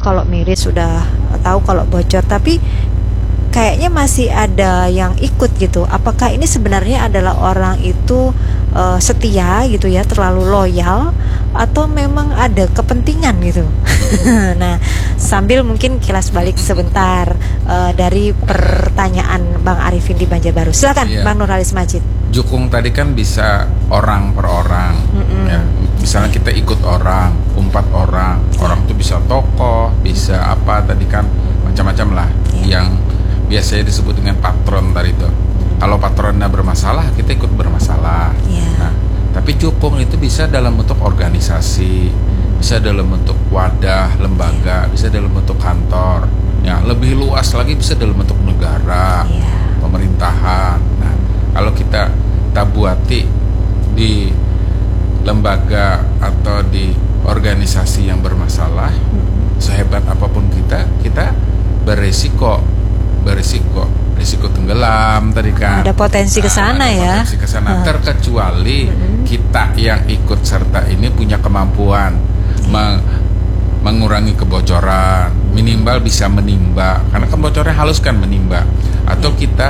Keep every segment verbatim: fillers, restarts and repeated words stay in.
kalau miris, sudah tahu kalau bocor, tapi kayaknya masih ada yang ikut gitu. Apakah ini sebenarnya adalah orang itu uh, setia gitu ya, terlalu loyal, atau memang ada kepentingan gitu? Nah, sambil mungkin kilas balik sebentar uh, dari pertanyaan Bang Arifin di Banjarbaru. Silakan, iya. Bang Nurhalis Majid. Jukung tadi kan bisa orang per orang, ya. Misalnya kita ikut orang, umpat orang, orang tuh bisa tokoh, bisa apa tadi kan macam-macam lah, yeah. Yang biasanya disebut dengan patron tadi itu. Kalau patronnya bermasalah, kita ikut bermasalah. Yeah. Nah, tapi cukung itu bisa dalam bentuk organisasi, bisa dalam bentuk wadah, lembaga, bisa dalam bentuk kantor. Ya, lebih luas lagi bisa dalam bentuk negara, yeah. Pemerintahan. Nah, kalau kita tabuati di lembaga atau di organisasi yang bermasalah, hmm. sehebat apapun kita, kita beresiko, beresiko, risiko tenggelam tadi kan. Ada potensi ke sana nah, ya. Potensi ke sana, hmm. terkecuali hmm. kita yang ikut serta ini punya kemampuan hmm. me- mengurangi kebocoran, minimal bisa menimba, karena kebocorannya halus kan menimba, atau hmm. kita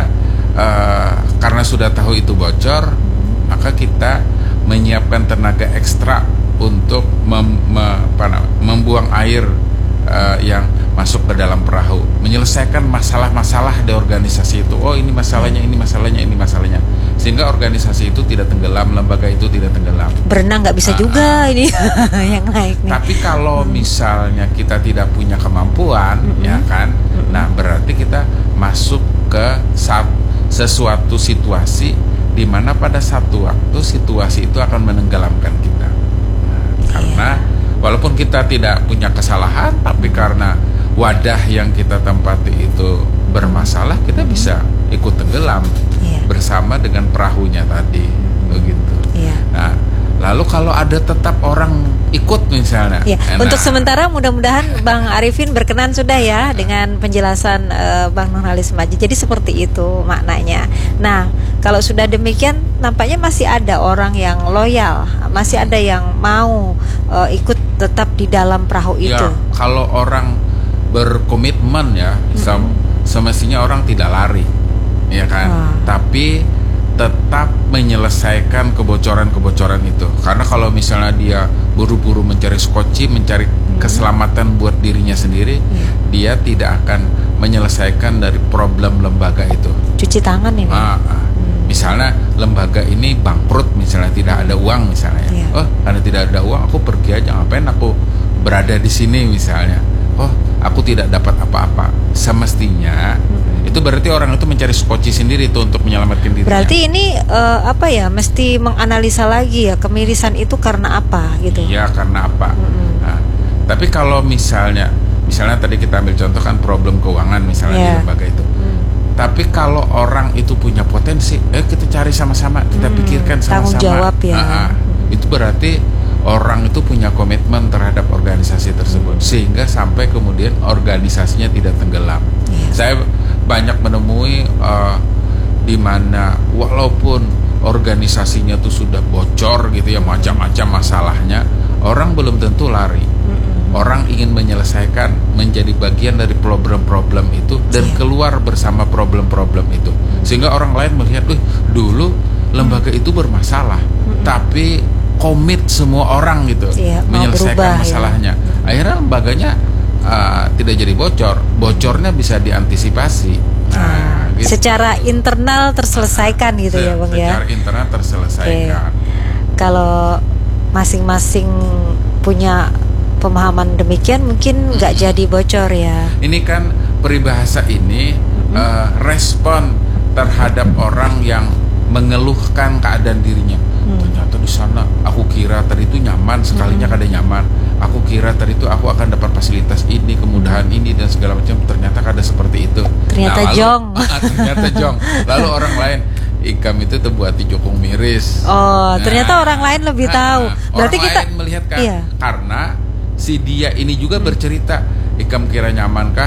Uh, karena sudah tahu itu bocor, maka kita menyiapkan tenaga ekstra untuk mem, me, apa, membuang air uh, yang masuk ke dalam perahu, menyelesaikan masalah-masalah di organisasi itu. Oh, ini masalahnya, ini masalahnya, ini masalahnya, sehingga organisasi itu tidak tenggelam, lembaga itu tidak tenggelam. Berenang nggak bisa uh, juga uh, ini yang naik nih. Tapi kalau hmm. misalnya kita tidak punya kemampuan, hmm. ya kan, hmm. nah berarti kita masuk ke satu sesuatu situasi di mana pada satu waktu situasi itu akan menenggelamkan kita. Nah, karena walaupun kita tidak punya kesalahan, tapi karena wadah yang kita tempati itu bermasalah, kita bisa ikut tenggelam yeah. bersama dengan perahunya tadi, begitu. Yeah. Nah, lalu kalau ada tetap orang ikut misalnya. Ya, nah, untuk sementara mudah-mudahan Bang Arifin berkenan sudah ya dengan penjelasan uh, Bang Nurhalis Majid. Jadi seperti itu maknanya. Nah, kalau sudah demikian nampaknya masih ada orang yang loyal, masih ada yang mau uh, ikut tetap di dalam perahu ya, itu. Kalau orang berkomitmen ya, mm-hmm. semestinya orang tidak lari, ya kan. Ah. Tapi tetap menyelesaikan kebocoran-kebocoran itu. Karena kalau misalnya dia buru-buru mencari skoci, mencari hmm. keselamatan buat dirinya sendiri, hmm. dia tidak akan menyelesaikan dari problem lembaga itu. Cuci tangan ini. Ah, ah. Hmm. Misalnya lembaga ini bangkrut, misalnya tidak ada uang misalnya. Yeah. Oh, karena tidak ada uang, aku pergi aja. Ngapain aku berada di sini misalnya? Oh, aku tidak dapat apa-apa. Semestinya hmm. itu berarti orang itu mencari skoci sendiri itu untuk menyelamatkan dirinya. Berarti ini uh, apa ya? Mesti menganalisa lagi ya, kemirisan itu karena apa gitu? Iya, karena apa? Hmm. Nah, tapi kalau misalnya, misalnya tadi kita ambil contoh kan problem keuangan misalnya yeah. di lembaga itu. Hmm. Tapi kalau orang itu punya potensi, eh kita cari sama-sama, kita hmm. pikirkan sama-sama. Tanggung jawab ya. Nah, hmm. itu berarti orang itu punya komitmen terhadap organisasi tersebut, sehingga sampai kemudian organisasinya tidak tenggelam. Yeah. Saya banyak menemui uh, di mana walaupun organisasinya tuh sudah bocor gitu ya, macam-macam masalahnya, orang belum tentu lari. Mm-hmm. Orang ingin menyelesaikan, menjadi bagian dari problem-problem itu dan yeah. keluar bersama problem-problem itu, mm-hmm. sehingga orang lain melihat, "Wih, dulu lembaga mm-hmm. itu bermasalah, mm-hmm. tapi komit semua orang gitu iya, menyelesaikan berubah, masalahnya." Ya. Akhirnya lembaganya uh, tidak jadi bocor, bocornya bisa diantisipasi. Nah, hmm. gitu. Secara internal terselesaikan gitu Se- ya, Bang ya. Secara internal terselesaikan. Okay. Kalau masing-masing punya pemahaman demikian, mungkin nggak hmm. jadi bocor ya. Ini kan peribahasa ini hmm. uh, respon terhadap orang yang mengeluhkan keadaan dirinya. Hmm. Ternyata di sana aku kira tadi itu nyaman, sekalinya hmm. kada nyaman. Aku kira tadi itu aku akan dapat fasilitas ini, kemudahan ini dan segala macam. Ternyata kada seperti itu. Ternyata nah, lalu, jong. ternyata jong. Lalu orang lain, ikam itu terbuat di jokong miris. Oh, nah, ternyata orang lain lebih nah, tahu. Berarti orang kita lain melihat kan, iya. karena si dia ini juga hmm. bercerita, ikam kira nyaman kah?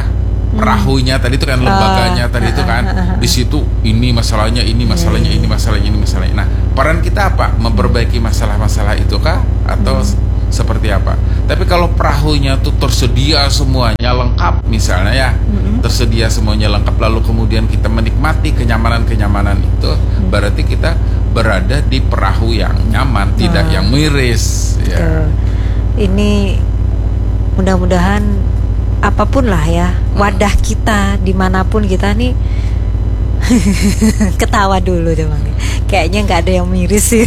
perahunya tadi itu kan, lembaganya Oh, tadi itu kan, ah, ah, ah. di situ ini masalahnya, ini masalahnya, ini masalahnya, ini masalahnya. Nah, peran kita apa? Memperbaiki masalah-masalah itu kah atau Hmm. seperti apa? Tapi kalau perahunya tuh tersedia semuanya lengkap misalnya ya, Mm-mm. tersedia semuanya lengkap, lalu kemudian kita menikmati kenyamanan-kenyamanan itu, berarti kita berada di perahu yang nyaman, tidak Nah. yang miris ya. Betul. Ini mudah-mudahan apapun lah ya wadah kita dimanapun kita nih ketawa dulu deh Bang. Kayaknya nggak ada yang miris sih.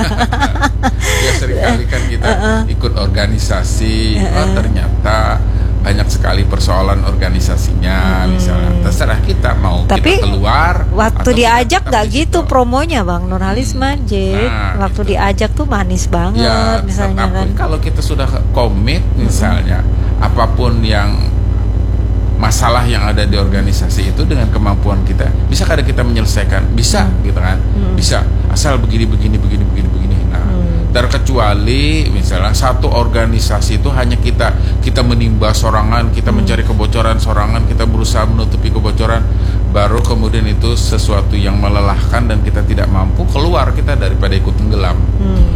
Ya seringkali kan kita Uh-uh. ikut organisasi, Uh-uh. oh, ternyata banyak sekali persoalan organisasinya, Hmm. misalnya terserah kita mau Tapi kita keluar Waktu atau kita diajak tetap nggak di gitu situ. promonya Bang Nurhalis Majid. Nah, Waktu gitu. diajak tuh manis banget Ya, misalnya tetapi kan. kalau kita sudah komit misalnya, apapun yang masalah yang ada di organisasi itu dengan kemampuan kita, bisa kadang kita menyelesaikan, bisa gitu kan, bisa asal begini begini begini begini begini. Nah, Hmm. terkecuali misalnya satu organisasi itu hanya kita kita menimba sorangan, kita mencari kebocoran sorangan, kita berusaha menutupi kebocoran, baru kemudian itu sesuatu yang melelahkan dan kita tidak mampu, keluar kita daripada ikut tenggelam. Hmm.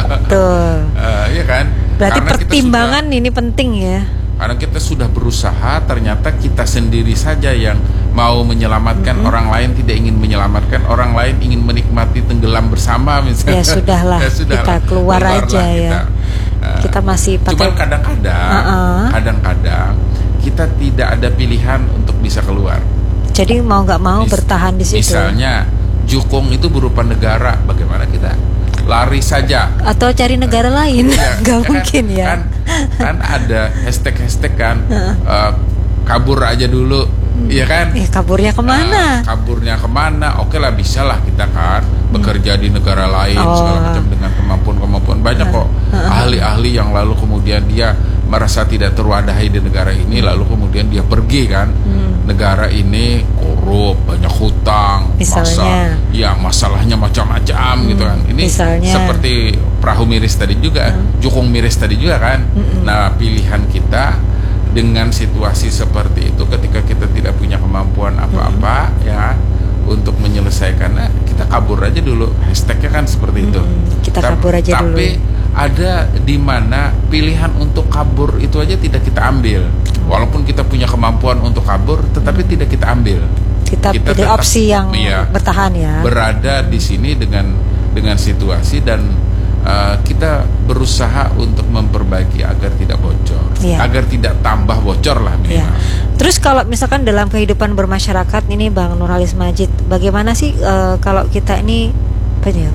Betul. Eh, iya kan? Berarti Karena kita pertimbangan ini penting ya. Karena kita sudah berusaha, ternyata kita sendiri saja yang mau menyelamatkan, orang lain tidak ingin menyelamatkan, orang lain ingin menikmati tenggelam bersama misalnya. Ya sudahlah, Ya sudahlah, kita keluar keluarlah aja ya. kita. Eh, Kita masih Cuman pakai kadang-kadang, Uh-uh. kadang-kadang kita tidak ada pilihan untuk bisa keluar. jadi mau nggak mau Mis- bertahan di situ. Misalnya jukung itu berupa negara, bagaimana kita lari saja? Atau cari negara lain. Ya, Nggak kan- mungkin ya. kan, kan ada hashtag-hashtag kan, eh, kabur aja dulu, iya kan? Eh kaburnya kemana? Nah, kaburnya kemana? Oke lah, bisa lah kita kan bekerja di negara lain Oh. segala macam dengan kemampuan-kemampuan banyak kok ahli-ahli yang lalu kemudian dia merasa tidak terwadahi di negara ini, lalu kemudian dia pergi kan. Negara ini korup, banyak hutang, Misalnya. masa- ya masalahnya macam-macam gitu kan. Ini Misalnya. seperti perahu miris tadi juga, jukung miris tadi juga kan. Nah, pilihan kita dengan situasi seperti itu, ketika kita tidak punya kemampuan apa-apa ya untuk menyelesaikannya, kita kabur aja dulu. Hashtagnya kan seperti itu. Kita Ta- kabur aja dulu. Tapi ada di mana pilihan untuk kabur itu aja tidak kita ambil. Walaupun kita punya kemampuan untuk kabur, tetapi tidak kita ambil. Kita, kita pilih tetap- opsi yang iya, bertahan ya. berada di sini dengan dengan situasi, dan uh, kita berusaha untuk memperbaiki agar tidak bocor, Iya. agar tidak tambah bocor lah Ya. minimal. Terus kalau misalkan dalam kehidupan bermasyarakat ini Bang Nurhalis Majid, bagaimana sih eh, kalau kita ini apa ya,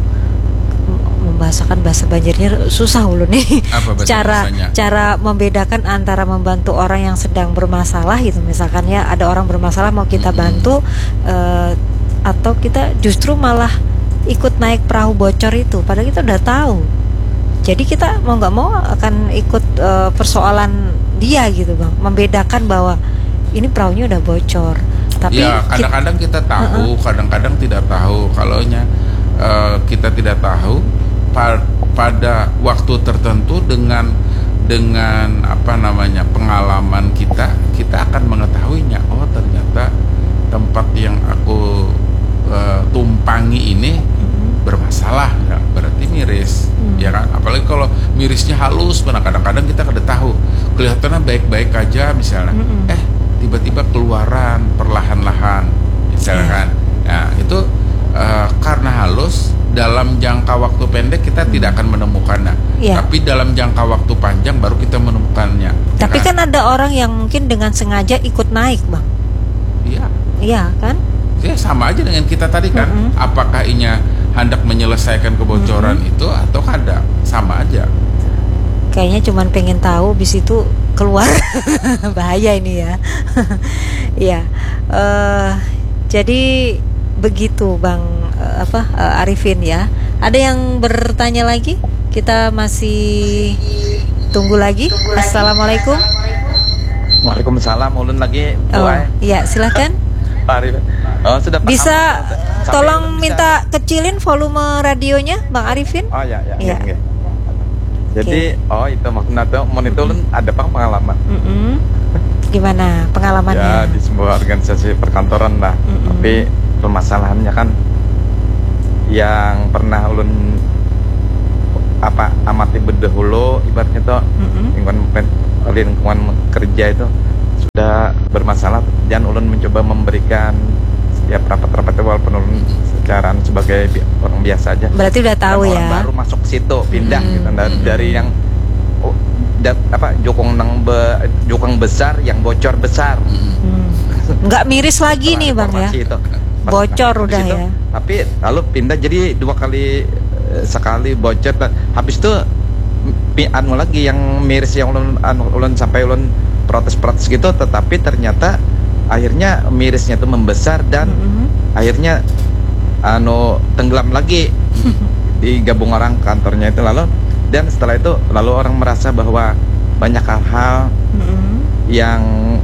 m- membahasakan bahasa Banjarnya susah ulu nih. Apa bahasa cara bahasanya? cara membedakan antara membantu orang yang sedang bermasalah gitu, misalkan ya ada orang bermasalah mau kita bantu, eh, atau kita justru malah ikut naik perahu bocor itu, padahal kita udah tahu. Jadi kita mau nggak mau akan ikut eh, persoalan dia gitu Bang, membedakan bahwa ini perahunya udah bocor. Tapi Ya, kita- kadang-kadang kita tahu, kadang-kadang tidak tahu. Kalau nya eh, kita tidak tahu pa- pada waktu tertentu dengan dengan apa namanya pengalaman kita, kita akan mengetahuinya. Oh, ternyata tempat yang aku eh, tumpangi ini bermasalah, ya, berarti miris, ya kan? Apalagi kalau mirisnya halus, benar kadang-kadang kita kada tahu, kelihatannya baik-baik aja misalnya, eh tiba-tiba keluaran perlahan-lahan, misalnya kan? Nah itu eh, karena halus, dalam jangka waktu pendek kita tidak akan menemukannya, Iya. tapi dalam jangka waktu panjang baru kita menemukannya. ya tapi kan ada orang yang mungkin dengan sengaja ikut naik Bang. Iya. Iya kan? Ya sama aja dengan kita tadi kan, apakah inya hendak menyelesaikan kebocoran itu atau kada, sama aja. Kayaknya cuman pengen tahu bis itu keluar. Bahaya ini ya. Iya. Eh, jadi begitu Bang eh, apa eh, Arifin ya. Ada yang bertanya lagi? Kita masih tunggu lagi. Assalamualaikum. Waalaikumsalam, ulun lagi Oh, buai. iya silakan. Pak Arif. Oh, sudah paham. Bisa Sampai tolong ulun bisa- minta kecilin volume radionya Bang Arifin. Oh ya ya. Iya. Iya. Jadi oh itu maksudnya tuh monitor ulun ada apa pengalaman. Mm-mm. Gimana Ya pengalamannya? di sebuah organisasi perkantoran lah. Mm-mm. Tapi permasalahannya kan yang pernah ulun apa amati berdahulu ibaratnya tuh Mm-mm. lingkungan pen- lingkungan kerja itu sudah bermasalah dan ulun mencoba memberikan setiap rapat-rapat itu walaupun ulun secara sebagai bi- orang biasa aja. Berarti udah tahu Dan orang ya. baru masuk situ pindah Mm-mm. gitu dari, dari yang oh, dat- apa jokong nang be, jokong besar yang bocor besar. Hmm. Nggak miris lagi Setelah nih bang ya. reformasi itu. Pas- Bocor habis udah itu, ya. Tapi lalu pindah jadi dua kali eh, sekali bocor. dan Habis itu pi- anu lagi yang miris yang ulun anu ulun sampai ulun protes-protes gitu, tetapi ternyata akhirnya mirisnya itu membesar dan Mm-mm. akhirnya anu tenggelam lagi digabung orang kantornya itu lalu dan setelah itu lalu orang merasa bahwa banyak hal-hal Mm-mm. yang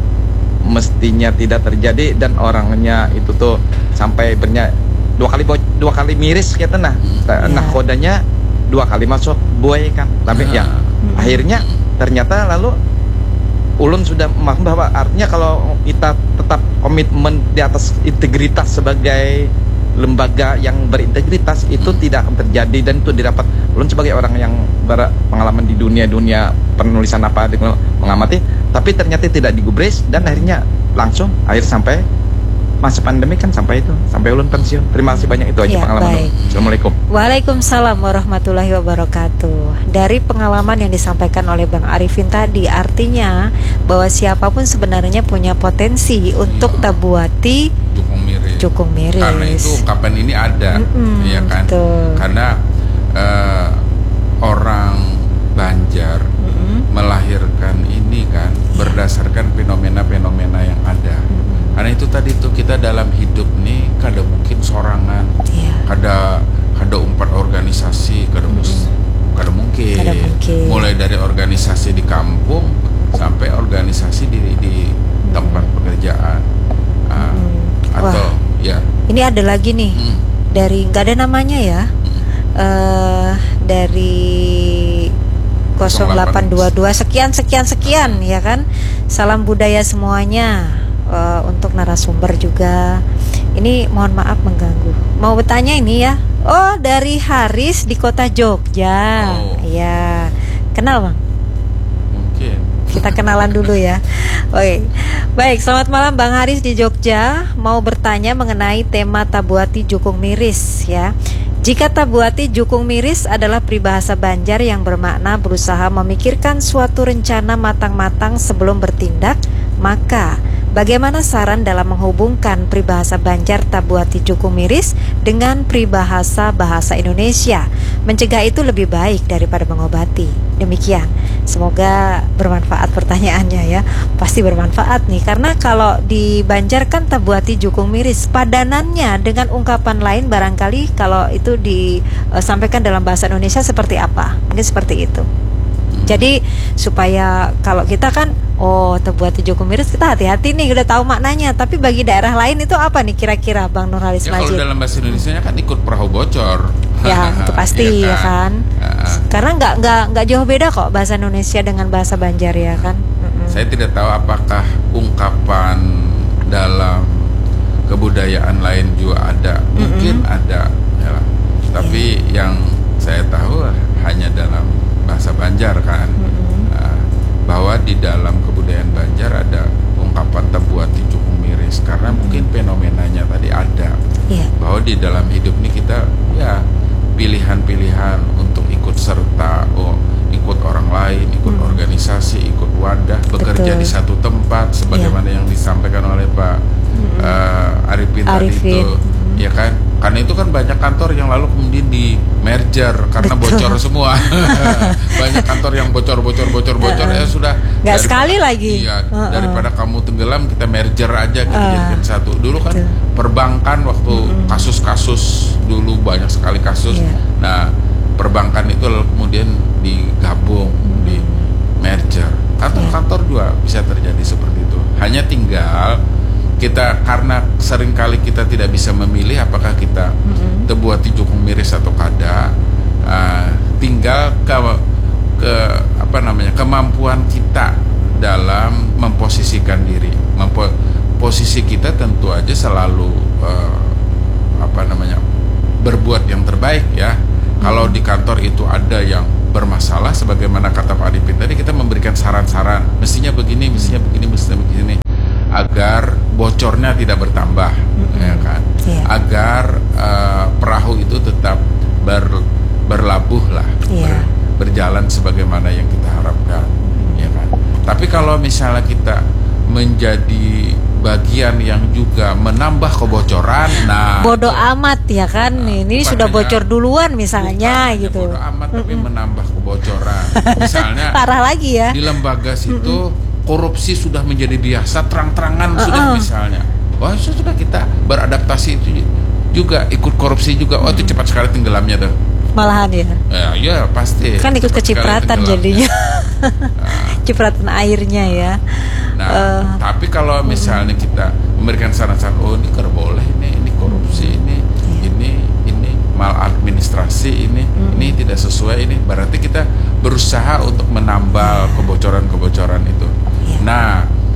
mestinya tidak terjadi dan orangnya itu tuh sampai bernya dua kali bo- dua kali miris gitu nah Ya. nah kodanya dua kali masuk buaya kan tapi ya Mm-mm. akhirnya ternyata lalu ulun sudah memahami bahwa artinya kalau kita tetap komitmen di atas integritas sebagai lembaga yang berintegritas itu tidak akan terjadi dan itu didapat ulun sebagai orang yang berpengalaman di dunia dunia penulisan apa di- mengamati tapi ternyata tidak digubris dan akhirnya langsung akhir sampai masa pandemi kan sampai itu sampai ulun pensiun. Terima kasih banyak itu aja Ya, pengalaman baik. ulun. Assalamualaikum. Waalaikumsalam warahmatullahi wabarakatuh. Dari pengalaman yang disampaikan oleh Bang Arifin tadi, artinya bahwa siapapun sebenarnya punya potensi untuk tabuati Jukung miris. jukung miris. Karena itu ungkapan ini ada, Mm-mm, ya kan? betul. Karena eh, orang Banjar Mm-mm. melahirkan ini kan berdasarkan fenomena-fenomena yang ada. Karena itu tadi tuh kita dalam hidup nih kada mungkin sorangan, Iya. kada kada umpat organisasi, kada mus, kada mungkin. Kada mungkin. Mulai dari organisasi di kampung sampai organisasi di di tempat pekerjaan. Ah, Hmm. atau Wah. ya Ini ada lagi nih hmm, dari nggak ada namanya ya, eh dari nol delapan dua dua sekian sekian sekian ya kan. Salam budaya semuanya, eh, untuk narasumber juga. Ini mohon maaf mengganggu. Mau bertanya ini ya. Oh, dari Haris di kota Jogja. Oh. Iya. Kenal Bang? mungkin. Kita kenalan dulu ya. Oke. Baik, selamat malam Bang Haris di Jogja. Mau bertanya mengenai tema tabuati jukung miris ya. Jika tabuati jukung miris adalah peribahasa Banjar yang bermakna berusaha memikirkan suatu rencana matang-matang sebelum bertindak, maka bagaimana saran dalam menghubungkan peribahasa Banjar tabuati jukung miris dengan peribahasa bahasa Indonesia? Mencegah itu lebih baik daripada mengobati. Demikian. Semoga bermanfaat pertanyaannya ya. Pasti bermanfaat nih, karena kalau di Banjar kan tabuati jukung miris, padanannya dengan ungkapan lain barangkali kalau itu disampaikan dalam bahasa Indonesia seperti apa? Mungkin seperti itu. Jadi supaya kalau kita kan oh tabuati jukung miris, kita hati-hati nih udah tahu maknanya. Tapi bagi daerah lain itu apa nih kira-kira Bang Nurhalis Ya kalau Majid? dalam bahasa Indonesia kan ikut perahu bocor. Ya itu pasti Iya ya kan. Ah, Karena nggak nggak nggak jauh beda kok bahasa Indonesia dengan bahasa Banjar ya kan. Mm-mm. Saya tidak tahu apakah ungkapan dalam kebudayaan lain juga ada, mungkin ada, ya. Tapi yang saya tahu hanya dalam bahasa Banjar kan. Mm-mm. Nah, bahwa di dalam kebudayaan Banjar ada ungkapan tabuati jukung miris karena mungkin fenomenanya tadi ada. Iya. Bahwa di dalam hidup ini kita ya pilihan-pilihan untuk ikut serta, oh ikut orang lain, ikut Hmm. organisasi, ikut wadah, bekerja Betul. di satu tempat sebagaimana yang disampaikan oleh Pak Hmm. eh, Arifin, tadi Arifin. itu, Hmm. ya kan? Karena itu kan banyak kantor yang lalu kemudian di merger karena Betul. bocor semua. Banyak kantor yang bocor, bocor, bocor, bocor. Uh-uh. Ya sudah. Nggak daripada- sekali lagi. Iya, Uh-uh. daripada kamu tenggelam kita merger aja kita Uh, jadikan satu. Dulu kan betul. perbankan waktu Mm-mm. kasus-kasus dulu banyak sekali kasus. Iya. Nah, perbankan itu lalu kemudian digabung, di merger. Kantor-kantor juga bisa terjadi seperti itu. Hanya tinggal kita karena seringkali kita tidak bisa memilih apakah kita Mm-mm. tebuati jukung miris atau kada. Uh, tinggal ke ke apa namanya kemampuan kita dalam memposisikan diri. Mempo- posisi kita tentu aja selalu uh, apa namanya berbuat yang terbaik ya. Hmm. Kalau di kantor itu ada yang bermasalah, sebagaimana kata Pak Arifin tadi, kita memberikan saran-saran, mestinya begini, mestinya begini, mestinya begini, agar bocornya tidak bertambah, mm-hmm. ya kan, yeah. agar uh, perahu itu tetap ber, berlabuh lah, yeah. ber, berjalan sebagaimana yang kita harapkan, mm-hmm. ya kan. Tapi kalau misalnya kita menjadi bagian yang juga menambah kebocoran, nah bodoh amat ya kan, nah, ini sudah bocor duluan misalnya gitu. Bodoh amat mm-mm. tapi menambah kebocoran. Misalnya parah lagi ya. Di lembaga situ mm-mm. korupsi sudah menjadi biasa, terang-terangan uh-uh. sudah misalnya. Wah, sudah kita beradaptasi itu juga ikut korupsi juga. Oh, itu cepat sekali tenggelamnya tuh. Malahan ya. Ya, ya pasti. Kan ikut kecipratan jadinya. Nah. Cipratan airnya ya. Nah, uh, tapi kalau misalnya uh, kita memberikan saran-saran, oh ini nggak boleh, ini ini korupsi, ini yeah. ini ini maladministrasi, ini uh, ini tidak sesuai, ini berarti kita berusaha untuk menambal yeah. kebocoran-kebocoran itu. Yeah. Nah,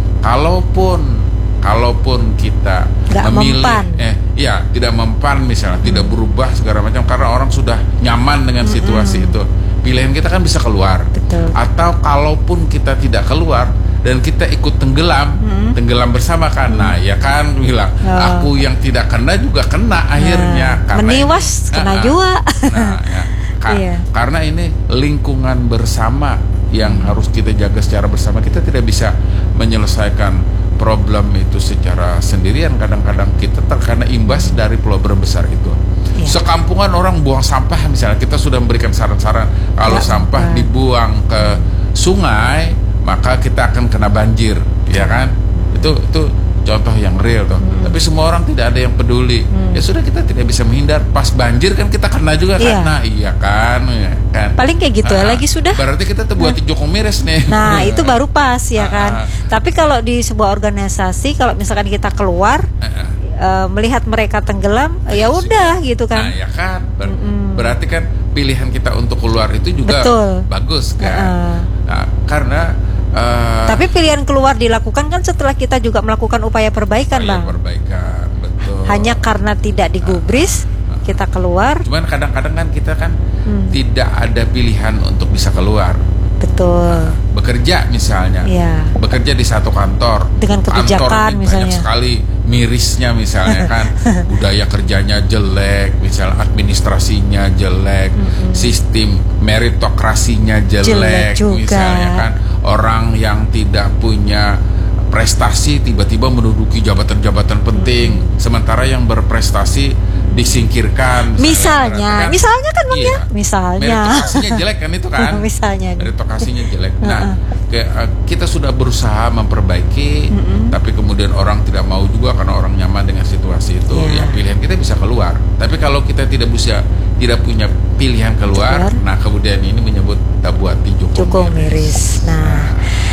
kalaupun kalaupun kita Gak memilih, mempan. eh, ya tidak mempan misalnya, hmm. tidak berubah segala macam karena orang sudah nyaman dengan hmm. situasi itu, pilihan kita kan bisa keluar. Betul. Atau kalaupun kita tidak keluar dan kita ikut tenggelam, hmm. tenggelam bersama kan, nah ya kan bilang, oh. aku yang tidak kena juga kena akhirnya, nah, meniwas ini, kena uh, juga. Nah, ya, ka- iya. karena ini lingkungan bersama yang harus kita jaga secara bersama. Kita tidak bisa menyelesaikan problem itu secara sendirian. Kadang-kadang kita terkena imbas dari problem besar itu. Iya. Sekampungan orang buang sampah misalnya, kita sudah memberikan saran-saran kalau ya, sampah ya. dibuang ke sungai, maka kita akan kena banjir, ya kan? Itu itu contoh yang real tuh. Hmm. Tapi semua orang tidak ada yang peduli. Hmm. Ya sudah, kita tidak bisa menghindar. Pas banjir kan kita kena juga kan? Iya. Nah, iya kan, ya kan. Paling kayak gitu nah, ya lagi sudah. Berarti kita tuh buat jokong miris nih. Nah, itu baru pas ya kan. Tapi kalau di sebuah organisasi, kalau misalkan kita keluar uh, melihat mereka tenggelam, ya udah gitu kan. Nah, ya kan. Ber- mm-mm. Berarti kan pilihan kita untuk keluar itu juga betul. bagus kan. Uh-uh. Nah, karena Uh, tapi pilihan keluar dilakukan kan setelah kita juga melakukan upaya perbaikan, upaya Bang. Perbaikan, betul. Hanya karena tidak digubris, uh, uh, kita keluar. Cuman kadang-kadang kan kita kan hmm. tidak ada pilihan untuk bisa keluar. Betul. Nah, bekerja misalnya, ya. bekerja di satu kantor, dengan kebijakan kantor misalnya. Banyak sekali mirisnya misalnya kan, budaya kerjanya jelek, misalnya administrasinya jelek, mm-hmm. sistem meritokrasinya jelek, jelek misalnya kan, orang yang tidak punya prestasi tiba-tiba menduduki jabatan-jabatan penting, mm-hmm. sementara yang berprestasi disingkirkan. Misalnya, kan, misalnya kan Bang iya, ya, misalnya. Meritokrasinya jelek kan itu kan. misalnya. Meritokrasinya jelek. Nah, ke, kita sudah berusaha memperbaiki, mm-hmm. tapi kemudian orang tidak mau juga karena orang nyaman dengan situasi itu. Yeah. Ya pilihan kita bisa keluar. Tapi kalau kita tidak bisa, tidak punya pilihan keluar, keluar. Nah kemudian ini menyebut tabuati jukung, jukung miris. miris. Nah. nah.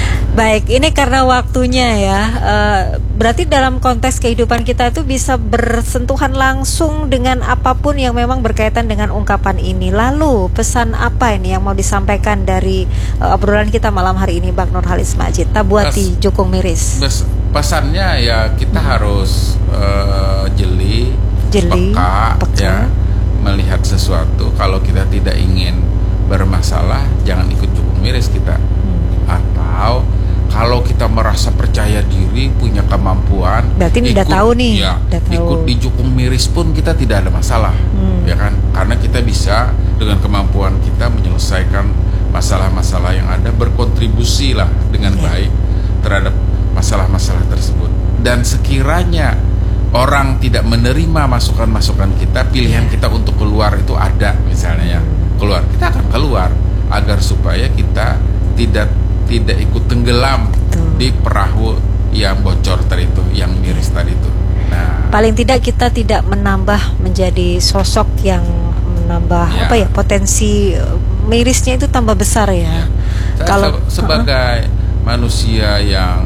Baik, ini karena waktunya ya. Uh, berarti dalam konteks kehidupan kita itu bisa bersentuhan langsung dengan apapun yang memang berkaitan dengan ungkapan ini. Lalu pesan apa ini yang mau disampaikan dari uh, obrolan kita malam hari ini, Bang Nurhalis Majid? Tabuati jukung miris. Bes, pesannya ya kita hmm. harus uh, jeli, jeli, peka, peka, ya, melihat sesuatu. Kalau kita tidak ingin bermasalah, jangan ikut jukung miris kita. Hmm. Atau kalau kita merasa percaya diri, punya kemampuan, berarti ikut, udah tahu nih, ya, udah tahu. ikut di jukung miris pun kita tidak ada masalah, hmm. ya kan? Karena kita bisa dengan kemampuan kita menyelesaikan masalah-masalah yang ada, berkontribusi lah dengan ya. baik terhadap masalah-masalah tersebut. Dan sekiranya orang tidak menerima masukan-masukan kita, pilihan ya. kita untuk keluar itu ada, misalnya ya, keluar, kita akan keluar agar supaya kita tidak tidak ikut tenggelam Betul. di perahu yang bocor tadi itu, yang miris tadi itu. Nah, paling tidak kita tidak menambah menjadi sosok yang menambah ya. apa ya, potensi mirisnya itu tambah besar ya. ya. Kalau se- sebagai uh-huh. manusia yang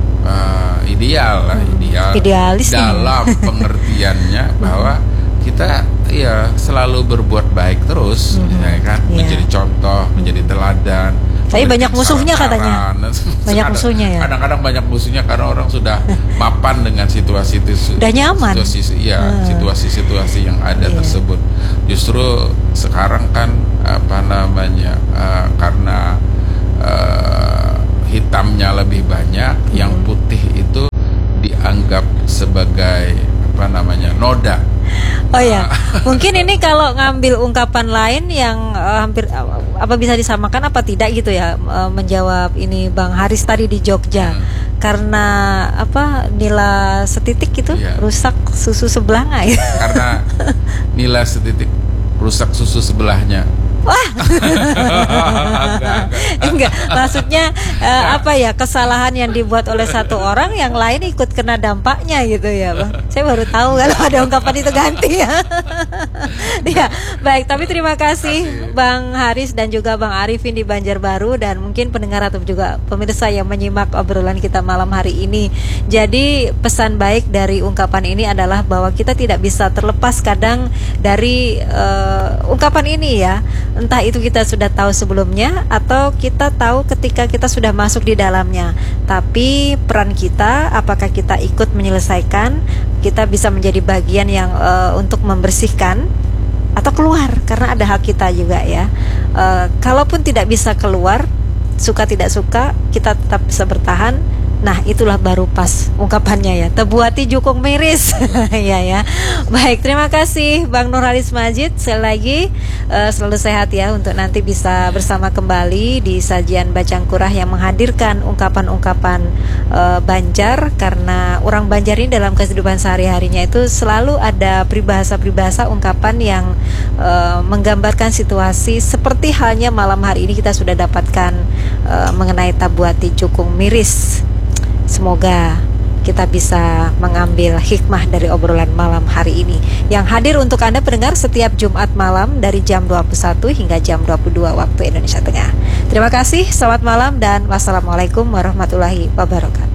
uh, ideal lah, hmm. ideal idealis dalam pengertiannya bahwa kita ya selalu berbuat baik terus, mm-hmm. ya kan, yeah. menjadi contoh, menjadi teladan, Tapi banyak musuhnya saran-saran. katanya. Banyak Kadang- musuhnya ya. Kadang-kadang banyak musuhnya karena orang sudah mapan dengan situasi itu. Udah nyaman. Situasi, ya, Hmm. situasi-situasi yang ada Iya. tersebut. Justru sekarang kan apa namanya eh, karena eh, hitamnya lebih banyak, yang Hmm. putih itu dianggap sebagai apa namanya noda. Oh ya, mungkin ini kalau ngambil ungkapan lain yang eh, hampir eh, apa bisa disamakan apa tidak gitu ya, eh, menjawab ini Bang Haris tadi di Jogja. Hmm. Karena apa nila setitik gitu Iya. rusak susu sebelah nggak ya? Karena nilai setitik rusak susu sebelahnya. Enggak, Enggak, maksudnya eh, apa ya, kesalahan yang dibuat oleh satu orang yang lain ikut kena dampaknya gitu ya Bang. Saya baru tahu kalau ada ungkapan itu ganti ya. Ya, baik, tapi terima kasih Bang Haris dan juga Bang Arifin di Banjarbaru, dan mungkin pendengar atau juga pemirsa yang menyimak obrolan kita malam hari ini. Jadi pesan baik dari ungkapan ini adalah bahwa kita tidak bisa terlepas kadang dari eh, ungkapan ini ya. Entah itu kita sudah tahu sebelumnya atau kita tahu ketika kita sudah masuk di dalamnya. Tapi peran kita, apakah kita ikut menyelesaikan, kita bisa menjadi bagian yang uh, untuk membersihkan atau keluar, karena ada hak kita juga ya. Uh, kalaupun tidak bisa keluar, suka tidak suka, kita tetap bisa bertahan. Nah, itulah baru pas ungkapannya ya. Tebuati jukung miris. Ya ya. Baik, terima kasih Bang Nurhalis Majid. Sekali lagi uh, selalu sehat ya, untuk nanti bisa bersama kembali di sajian Bacang Kurah yang menghadirkan ungkapan-ungkapan uh, Banjar, karena orang Banjar ini dalam kehidupan sehari-harinya itu selalu ada peribahasa-peribahasa ungkapan yang uh, menggambarkan situasi seperti halnya malam hari ini kita sudah dapatkan uh, mengenai Tabuati jukung miris. Semoga kita bisa mengambil hikmah dari obrolan malam hari ini yang hadir untuk Anda pendengar setiap Jumat malam dari jam dua puluh satu hingga jam dua puluh dua waktu Indonesia Tengah. Terima kasih, selamat malam, dan wassalamualaikum warahmatullahi wabarakatuh.